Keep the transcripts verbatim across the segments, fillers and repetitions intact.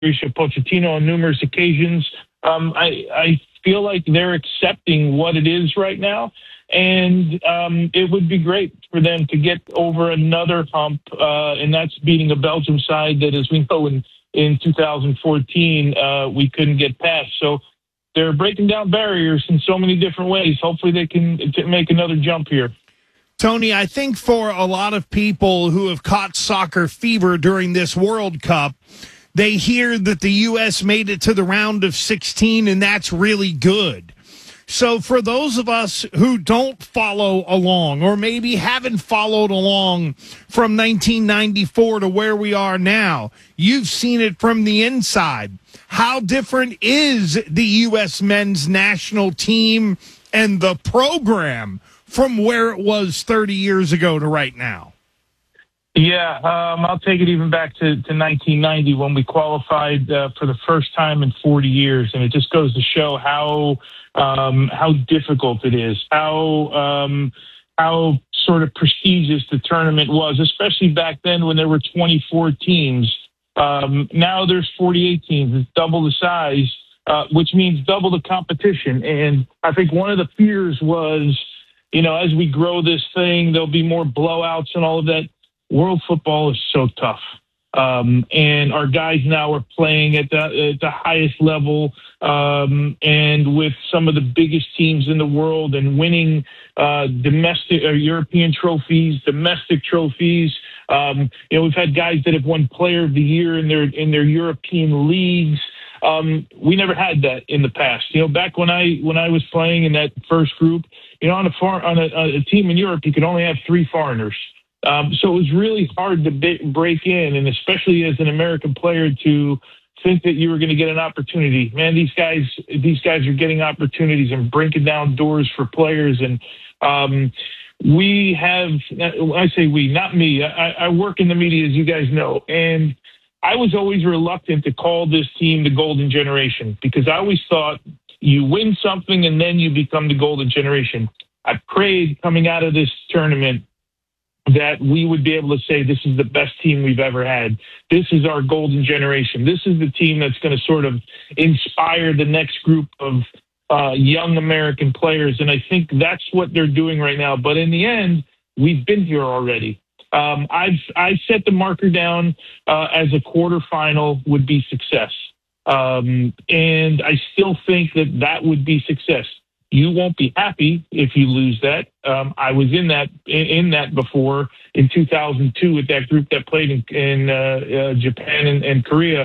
Mauricio Pochettino on numerous occasions. Um, I, I feel like they're accepting what it is right now. And um, it would be great for them to get over another hump, uh, and that's beating a Belgium side that, as we know, in, in two thousand fourteen, uh, we couldn't get past. So they're breaking down barriers in so many different ways. Hopefully they can t- make another jump here. Tony, I think for a lot of people who have caught soccer fever during this World Cup, they hear that the U S made it to the round of sixteen, and that's really good. So for those of us who don't follow along, or maybe haven't followed along from nineteen ninety-four to where we are now, you've seen it from the inside. How different is the U S men's national team and the program from where it was thirty years ago to right now? Yeah, um, I'll take it even back to, to nineteen ninety when we qualified uh, for the first time in forty years. And it just goes to show how um, how difficult it is, how um, how sort of prestigious the tournament was, especially back then when there were twenty-four teams. Um, now there's forty-eight teams. It's double the size, uh, which means double the competition. And I think one of the fears was, you know, as we grow this thing, there'll be more blowouts and all of that. World football is so tough. Um, and our guys now are playing at the, at the highest level um, and with some of the biggest teams in the world and winning uh, domestic or European trophies, domestic trophies. Um, you know, we've had guys that have won Player of the Year in their in their European leagues. Um, we never had that in the past. You know, back when I when I was playing in that first group, you know, on a far, on a, a team in Europe, you could only have three foreigners. Um, so it was really hard to b- break in, and especially as an American player, to think that you were going to get an opportunity. Man, these guys, these guys are getting opportunities and breaking down doors for players. And um, we have, when I say we, not me. I, I work in the media, as you guys know, and I was always reluctant to call this team the Golden Generation because I always thought you win something and then you become the Golden Generation. I prayed coming out of this tournament that we would be able to say this is the best team we've ever had. This is our golden generation. This is the team that's going to sort of inspire the next group of uh, young American players. And I think that's what they're doing right now. But in the end, we've been here already. Um, I've, I've set the marker down uh, as a quarterfinal would be success. Um, and I still think that that would be success. You won't be happy if you lose that. Um, I was in that in that before in two thousand two with that group that played in, in uh, uh, Japan and, and Korea,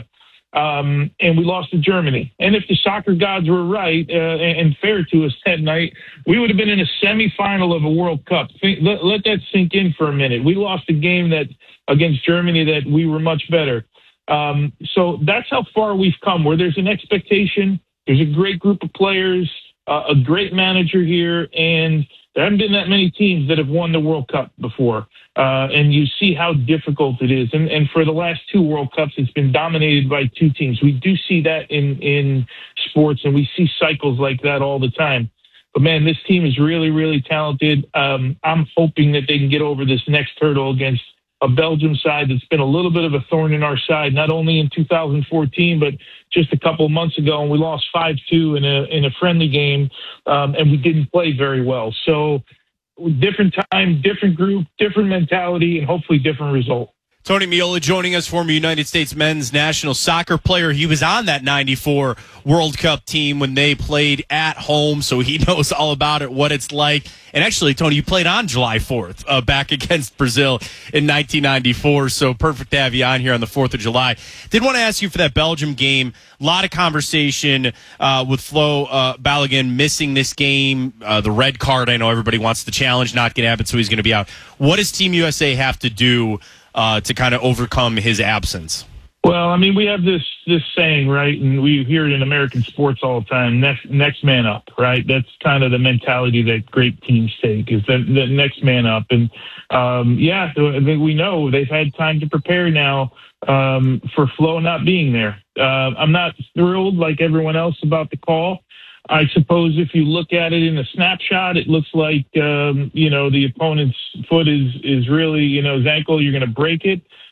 um, and we lost to Germany. And if the soccer gods were right uh, and, and fair to us that night, we would have been in a semifinal of a World Cup. Think, let, let that sink in for a minute. We lost a game that against Germany that we were much better. Um, so that's how far we've come. Where there's an expectation, there's a great group of players. Uh, a great manager here, and there haven't been that many teams that have won the World Cup before. Uh, and you see how difficult it is. And, and for the last two World Cups, it's been dominated by two teams. We do see that in, in sports, and we see cycles like that all the time. But, man, this team is really, really talented. Um, I'm hoping that they can get over this next hurdle against a Belgium side that's been a little bit of a thorn in our side, not only in two thousand fourteen, but just a couple of months ago, and we lost five two in a in a friendly game, um, and we didn't play very well. So different time, different group, different mentality, and hopefully different result. Tony Meola joining us, former United States men's national soccer player. He was on that ninety-four World Cup team when they played at home, so he knows all about it, what it's like. And actually, Tony, you played on July fourth uh, back against Brazil in nineteen ninety-four, so perfect to have you on here on the fourth of July. Did want to ask you for that Belgium game. A lot of conversation uh, with Flo uh, Balogun missing this game, uh, the red card. I know everybody wants the challenge not get happen, so he's going to be out. What does Team U S A have to do Uh, to kind of overcome his absence? Well, I mean, we have this this saying, right, and we hear it in American sports all the time, next, next man up, right? That's kind of the mentality that great teams take, is that the next man up. And, um, yeah, I think we know they've had time to prepare now um, for Flo not being there. Uh, I'm not thrilled like everyone else about the call. I suppose if you look at it in a snapshot, it looks like, um, you know, the opponent's foot is, is really, you know, his ankle, you're going to break it.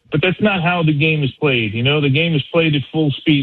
but that's not how the game is played. You know, the game is played at full speed.